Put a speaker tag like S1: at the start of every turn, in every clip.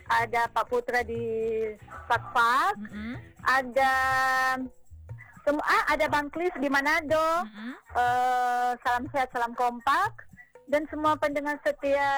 S1: ada Pak Putra di Fakfak, ada ada Bang Klis di Manado. Salam sehat, salam kompak, dan semua pendengar setia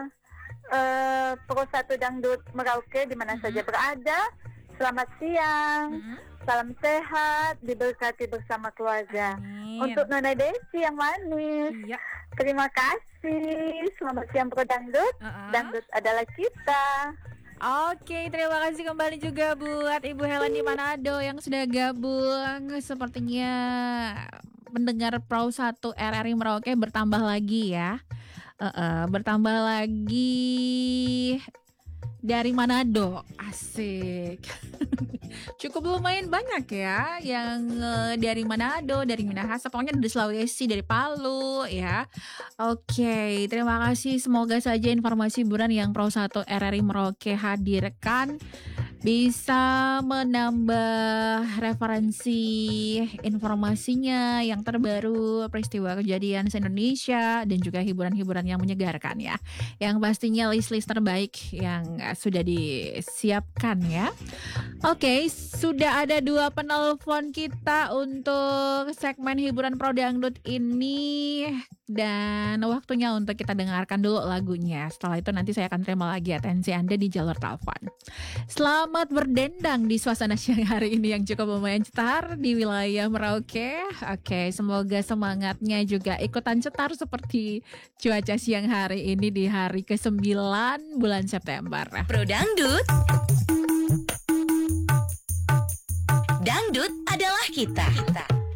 S1: Pro 1 Dangdut Merauke di mana saja berada. Selamat siang, salam sehat, diberkati bersama keluarga. Untuk Nona Desi yang manis, terima kasih. Selamat siang Pro Dangdut. Dangdut adalah kita.
S2: Oke, terima kasih kembali juga buat Ibu Helen di Manado yang sudah gabung. Sepertinya mendengar Pro 1 RRI Merauke bertambah lagi ya. Bertambah lagi dari Manado. Asik. Cukup lumayan banyak ya yang dari Manado, dari Minahasa, pokoknya dari Sulawesi, dari Palu ya. Oke, terima kasih. Semoga saja informasi hiburan yang Pro 1 RRI Merauke hadirkan bisa menambah referensi informasinya yang terbaru, peristiwa kejadian se-Indonesia, dan juga hiburan-hiburan yang menyegarkan ya. Yang pastinya list-list terbaik yang sudah disiapkan ya. Oke, sudah ada 2 penelpon kita untuk segmen hiburan Pro Dangdut ini. Dan waktunya untuk kita dengarkan dulu lagunya. Setelah itu nanti saya akan terima lagi atensi Anda di jalur telepon. Selamat berdendang di suasana siang hari ini yang cukup lumayan cetar di wilayah Merauke. Oke, semoga semangatnya juga ikutan cetar seperti cuaca siang hari ini di hari ke-9 bulan September.
S3: Pro Dangdut. Dangdut adalah kita.